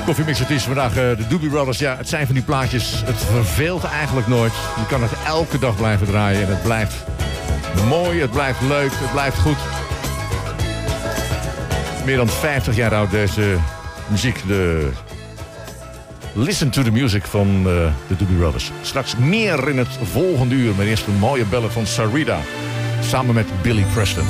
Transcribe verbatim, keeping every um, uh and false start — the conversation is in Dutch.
Koffiemix, het is vandaag uh, de Doobie Brothers. Ja, het zijn van die plaatjes, het verveelt eigenlijk nooit. Je kan het elke dag blijven draaien en het blijft mooi, het blijft leuk, het blijft goed. Meer dan vijftig jaar oud deze muziek, de Listen to the Music van uh, de Doobie Brothers. Straks meer in het volgende uur, maar eerst een mooie bellen van Sarita samen met Billy Preston.